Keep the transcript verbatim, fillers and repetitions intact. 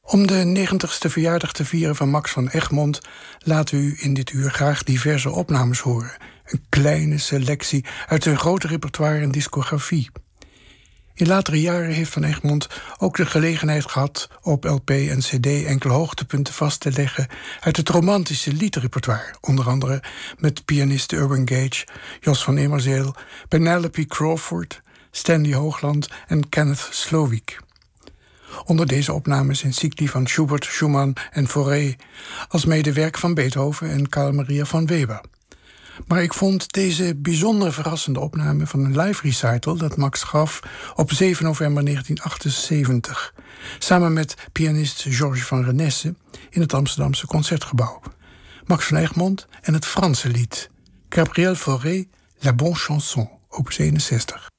Om de negentigste verjaardag te vieren van Max van Egmond laten we u in dit uur graag diverse opnames horen. Een kleine selectie uit zijn grote repertoire en discografie. In latere jaren heeft Van Egmond ook de gelegenheid gehad op L P en C D enkele hoogtepunten vast te leggen uit het romantische liedrepertoire, onder andere met pianisten Irwin Gage, Jos van Emerseel, Penelope Crawford, Stanley Hoogland en Kenneth Slowik. Onder deze opnames zijn cycli van Schubert, Schumann en Fauré, alsmede werk van Beethoven en Carl Maria von Weber. Maar ik vond deze bijzonder verrassende opname van een live recital dat Max gaf op zeven november negentien achtenzeventig, samen met pianist Georges van Renesse in het Amsterdamse Concertgebouw. Max van Egmond en het Franse lied Gabriel Fauré, La Bonne Chanson, opus eenenzestig.